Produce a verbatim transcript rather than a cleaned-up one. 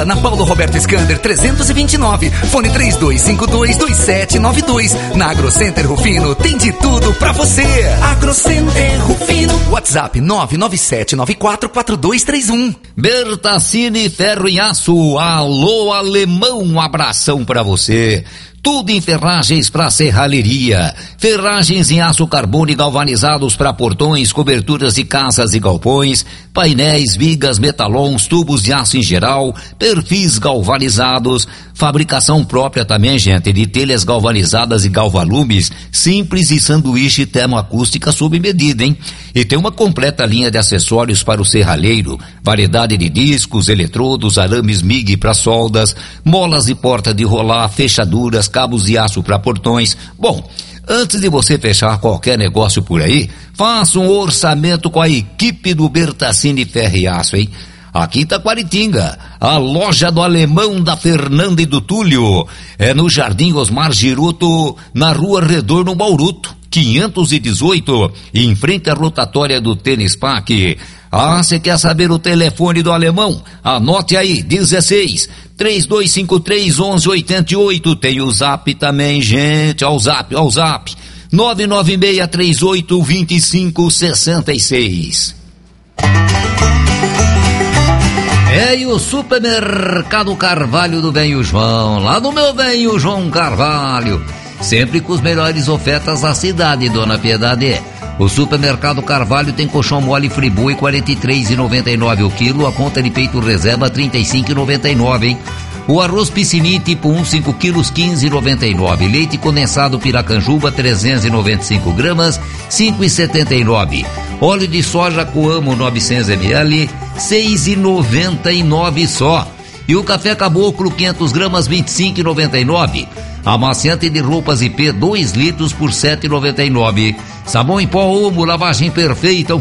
Na Paulo Roberto Scander trezentos e vinte e nove, fone três dois cinco dois, dois sete nove dois. Na AgroCenter Rufino tem de tudo pra você. AgroCenter Rufino. WhatsApp nove nove sete nove quatro quatro dois três um. Bertacini Ferro e Aço. Alô, alemão, um abração pra você. Tudo em ferragens para serralheria. Ferragens em aço carbono galvanizados para portões, coberturas de casas e galpões, painéis, vigas, metalons, tubos de aço em geral, perfis galvanizados, fabricação própria também, gente, de telhas galvanizadas e galvalumes, simples e sanduíche termoacústica sob medida, hein? E tem uma completa linha de acessórios para o serralheiro, variedade de discos, eletrodos, arames M I G para soldas, molas de porta de rolar, fechaduras, cabos de aço para portões. Bom, antes de você fechar qualquer negócio por aí, faça um orçamento com a equipe do Bertacini Ferro e Aço, hein? Aqui em Taquaritinga, a loja do alemão da Fernanda e do Túlio, é no Jardim Osmar Giroto, na Rua Retorno Bauruto, quinhentos e dezoito, em frente à rotatória do Tênis Parque. Ah, você quer saber o telefone do alemão? Anote aí, dezesseis, três dois cinco três, onze oitenta e oito. Tem o zap também, gente, ó o zap, ó o zap. nove nove seis três oito dois cinco seis seis. É, e o Supermercado Carvalho do Venho João, lá no meu Venho João Carvalho, sempre com as melhores ofertas da cidade, dona Piedade. O Supermercado Carvalho tem colchão mole Friboi quarenta e três reais e noventa e nove centavos o quilo, a conta de peito reserva trinta e cinco reais e noventa e nove centavos, hein? O arroz Piscini tipo um, cinco quilos, quinze reais e noventa e nove centavos. Leite condensado Piracanjuba, trezentos e noventa e cinco gramas, cinco reais e setenta e nove centavos. Óleo de soja Coamo novecentos mililitros, seis reais e noventa e nove centavos só. E o café Caboclo quinhentas gramas, vinte e cinco reais e noventa e nove centavos. Amaciante de roupas I P dois litros por sete reais e noventa e nove centavos. Sabão em pó Omo, lavagem perfeita,